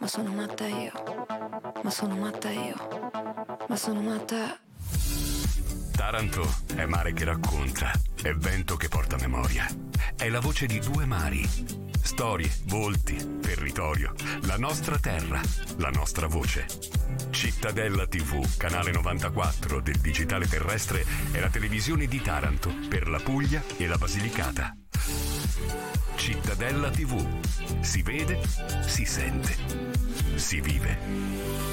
sono matta io, ma sono matta io, ma sono matta. Taranto è mare che racconta, è vento che porta memoria, è la voce di due mari, storie, volti, territorio, la nostra terra, la nostra voce. Cittadella TV, canale 94 del digitale terrestre, è la televisione di Taranto per la Puglia e la Basilicata. Cittadella TV, si vede, si sente, si vive.